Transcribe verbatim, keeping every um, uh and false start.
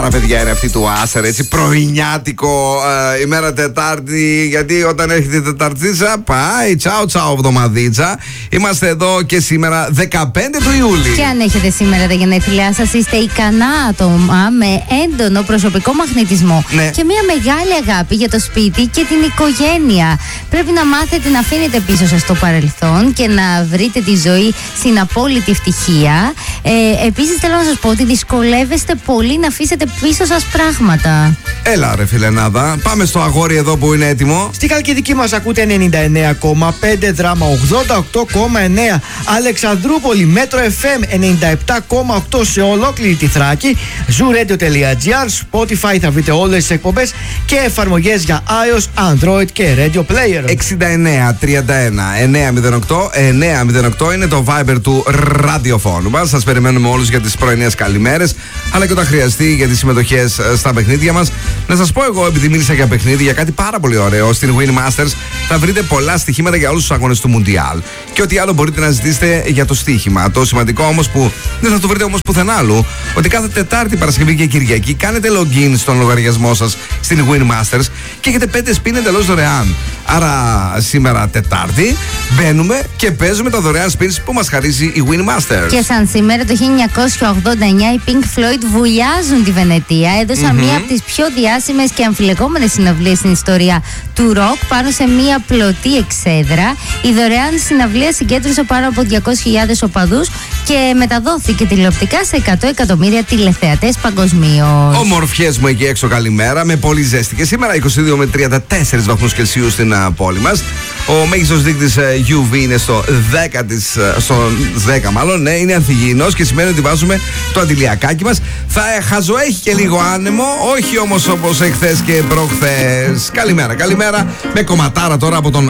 ώρα, παιδιά, είναι αυτή του Άσερ, έτσι, πρωινιάτικο, ε, ημέρα Τετάρτη, γιατί όταν έρχεται η Τεταρτίτσα, πάει, τσάου τσάου εβδομαδίτσα. Είμαστε εδώ και σήμερα δεκαπέντε του Ιούλη. Και αν έχετε σήμερα τα γενέθλιά σας, είστε ικανά άτομα με έντονο προσωπικό μαγνητισμό, ναι, και μια μεγάλη αγάπη για το σπίτι και την οικογένεια. Πρέπει να μάθετε να αφήνετε πίσω σας το παρελθόν και να βρείτε τη ζωή στην απόλυτη ευτυχία. Ε, επίσης θέλω να σας πω ότι δυσκολεύεστε πολύ να αφήσετε πίσω σας πράγματα. Έλα ρε φιλενάδα, πάμε στο αγόρι εδώ που είναι έτοιμο. Στη Χαλκιδική μας ακούτε ενενήντα εννέα κόμμα πέντε, Δράμα ογδόντα οκτώ κόμμα εννέα, Αλεξανδρούπολη Μέτρο εφ εμ ενενήντα επτά κόμμα οκτώ σε ολόκληρη τη Θράκη, ζουρέντιο τελεία τζι άρ, Spotify θα βρείτε όλες τις εκπομπές και εφαρμογές για iOS, Android και Radio Player. εξήντα εννέα τριάντα ένα εννιακόσια οκτώ εννιακόσια οκτώ είναι το Viber του ραδιοφώνου μας. Σας περιμένουμε όλους για τις πρωινές καλημέρες, αλλά και όταν χρειαστεί για τις συμμετοχές στα παιχνίδια μας. Να σας πω εγώ, επειδή μίλησα για παιχνίδι, για κάτι πάρα πολύ ωραίο. Στην Win Masters θα βρείτε πολλά στοιχήματα για όλους τους αγώνες του Μουντιάλ. Και ό,τι άλλο μπορείτε να ζητήσετε για το στοίχημα. Το σημαντικό όμως που δεν θα το βρείτε όμως πουθενά άλλου, ότι κάθε Τετάρτη, Παρασκευή και Κυριακή κάνετε login στον λογαριασμό σας στην Win Masters και έχετε πέντε spin εντελώς δωρεάν. Άρα σήμερα Τετάρτη μπαίνουμε και παίζουμε τα δωρεάν spins που μας χαρίζει η Win Masters. Και σαν σήμερα το χίλια εννιακόσια ογδόντα εννέα οι Pink Floyd βουλιάζουν τη Βενετία. Έδωσαν mm-hmm. μία από τις πιο διάσημες και αμφιλεγόμενες συναυλίες στην ιστορία του ροκ πάνω σε μία πλωτή εξέδρα. Η δωρεάν συναυλία συγκέντρωσε πάνω από διακόσιες χιλιάδες οπαδούς και μεταδόθηκε τηλεοπτικά σε εκατό εκατομμύρια τηλεθεατές παγκοσμίως. Ομορφιές μου εκεί έξω, καλημέρα, με πολύ ζέστη. Και σήμερα είκοσι δύο με τριάντα τέσσερις βαθμούς Κελσίου στην uh, πόλη μας. Ο μέγιστος δείκτης uh, γιου βι είναι στο δέκα, της, uh, στο δέκα μάλλον, ναι, είναι ανθυγιεινός και σημαίνει ότι βάζουμε το αντιλιακάκι μας. Θα uh, χαζοέχει και λίγο άνεμο, όχι όμως όπως εχθές και προχθές. Καλημέρα, καλημέρα, με κομματάρα τώρα από τον